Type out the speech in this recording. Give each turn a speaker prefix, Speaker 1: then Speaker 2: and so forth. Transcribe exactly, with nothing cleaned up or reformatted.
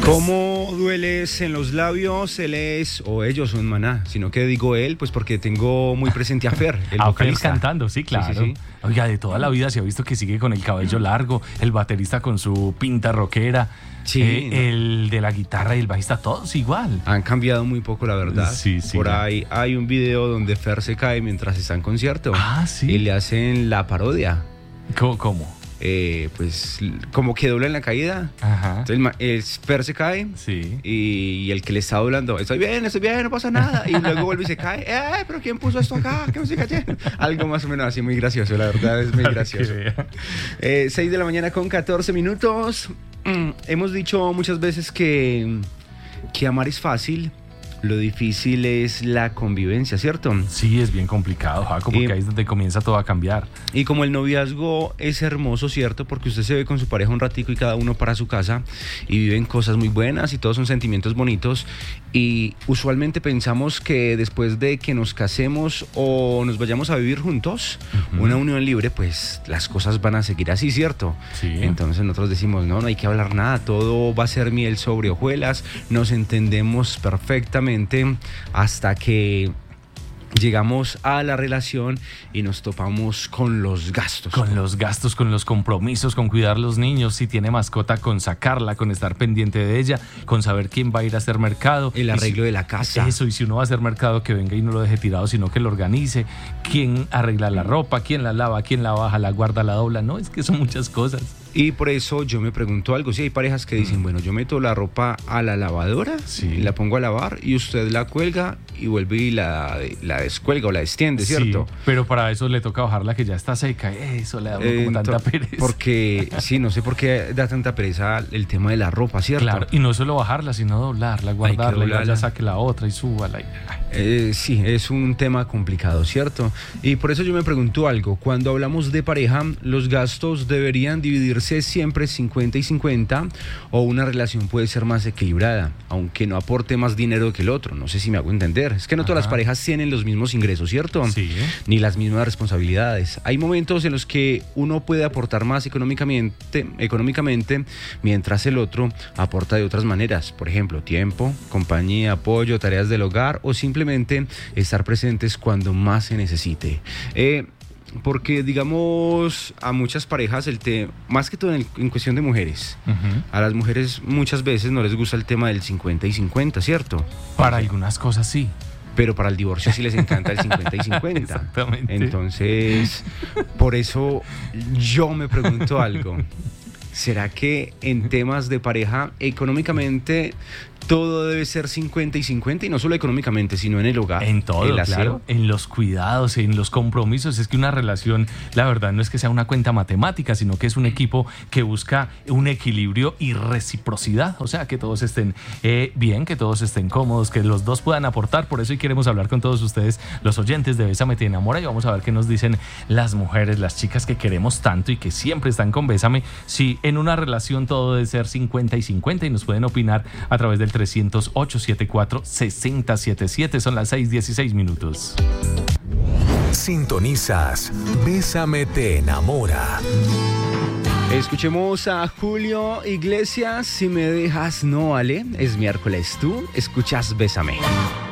Speaker 1: ¿Cómo dueles en los labios? Él es, o ellos son Maná, sino que digo él, pues porque tengo muy presente a Fer, el
Speaker 2: a
Speaker 1: vocalista.
Speaker 2: Fer cantando, sí, claro. Sí, sí, sí. Oiga, de toda la vida se ha visto que sigue con el cabello largo, el baterista con su pinta rockera, sí, eh, no. el de la guitarra y el bajista, todos igual.
Speaker 1: Han cambiado muy poco, la verdad.
Speaker 2: Sí, sí.
Speaker 1: Por ahí hay un video donde Fer se cae mientras está en concierto.
Speaker 2: Ah, sí.
Speaker 1: Y le hacen la parodia.
Speaker 2: ¿Cómo? cómo?
Speaker 1: Eh, pues como que dobla en la caída.
Speaker 2: Ajá.
Speaker 1: Entonces el, el Fer se cae,
Speaker 2: sí.
Speaker 1: y, y el que le está doblando, estoy bien, estoy bien, no pasa nada, y luego vuelve y se cae. Eh, pero ¿quién puso esto acá? ¿Qué música tiene? Algo más o menos así, muy gracioso, la verdad es muy gracioso. eh, seis de la mañana con catorce minutos. Mm, hemos dicho muchas veces que, que amar es fácil. Lo difícil es la convivencia, ¿cierto?
Speaker 2: Sí, es bien complicado, Jaco, porque y, ahí es donde comienza todo a cambiar.
Speaker 1: Y como el noviazgo es hermoso, ¿cierto? Porque usted se ve con su pareja un ratico y cada uno para su casa y viven cosas muy buenas y todos son sentimientos bonitos. Y usualmente pensamos que después de que nos casemos o nos vayamos a vivir juntos, uh-huh. una unión libre, pues las cosas van a seguir así, ¿cierto?
Speaker 2: Sí.
Speaker 1: Entonces nosotros decimos, no, no hay que hablar nada, todo va a ser miel sobre hojuelas, nos entendemos perfectamente hasta que llegamos a la relación y nos topamos con los gastos.
Speaker 2: Con los gastos, con los compromisos, con cuidar los niños, si tiene mascota, con sacarla, con estar pendiente de ella, con saber quién va a ir a hacer mercado.
Speaker 1: El arreglo
Speaker 2: si,
Speaker 1: de la casa.
Speaker 2: Eso, y si uno va a hacer mercado, que venga y no lo deje tirado, sino que lo organice. ¿Quién arregla la ropa? ¿Quién la lava? ¿Quién la baja? ¿La guarda? ¿La dobla? No, es que son muchas cosas.
Speaker 1: Y por eso yo me pregunto algo, si hay parejas que dicen, bueno, yo meto la ropa a la lavadora,
Speaker 2: sí.
Speaker 1: la pongo a lavar y usted la cuelga y vuelve y la, la descuelga o la extiende, ¿cierto?
Speaker 2: Sí, pero para eso le toca bajarla que ya está seca, eso le da uno como tanta pereza.
Speaker 1: Porque, sí, no sé por qué da tanta pereza el tema de la ropa, ¿cierto?
Speaker 2: Claro, y no solo bajarla, sino doblarla, guardarla, y ya saque la otra y súbala. Y...
Speaker 1: Eh, sí, es un tema complicado, ¿cierto? Y por eso yo me pregunto algo, cuando hablamos de pareja, ¿los gastos deberían dividirse siempre cincuenta y cincuenta o una relación puede ser más equilibrada, aunque no aporte más dinero que el otro? No sé si me hago entender. Es que no todas Ajá. las parejas tienen los mismos ingresos, ¿cierto?
Speaker 2: Sí.
Speaker 1: Ni las mismas responsabilidades. Hay momentos en los que uno puede aportar más económicamente, económicamente mientras el otro aporta de otras maneras. Por ejemplo, tiempo, compañía, apoyo, tareas del hogar o simplemente estar presentes cuando más se necesite. Eh, Porque, digamos, a muchas parejas, el te, más que todo en, el, en cuestión de mujeres, uh-huh. a las mujeres muchas veces no les gusta el tema del cincuenta y cincuenta, ¿cierto?
Speaker 2: Para algunas cosas sí.
Speaker 1: Pero para el divorcio sí les encanta el cincuenta y cincuenta.
Speaker 2: Exactamente.
Speaker 1: Entonces, por eso yo me pregunto algo. ¿Será que en temas de pareja, económicamente, todo debe ser cincuenta y cincuenta? Y no solo económicamente, sino en el hogar.
Speaker 2: En todo,
Speaker 1: el
Speaker 2: claro. En los cuidados, en los compromisos. Es que una relación, la verdad, no es que sea una cuenta matemática, sino que es un equipo que busca un equilibrio y reciprocidad. O sea, que todos estén eh, bien, que todos estén cómodos, que los dos puedan aportar. Por eso hoy queremos hablar con todos ustedes, los oyentes de Bésame Te Enamora, y vamos a ver qué nos dicen las mujeres, las chicas que queremos tanto y que siempre están con Bésame. Si en una relación todo debe ser cincuenta y cincuenta, y nos pueden opinar a través del trescientos ocho setenta y cuatro sesenta setenta y siete. Son las seis dieciséis minutos.
Speaker 3: Sintonizas Bésame Te Enamora.
Speaker 1: Escuchemos a Julio Iglesias, Si me dejas no vale. Es miércoles, tú escuchas Bésame.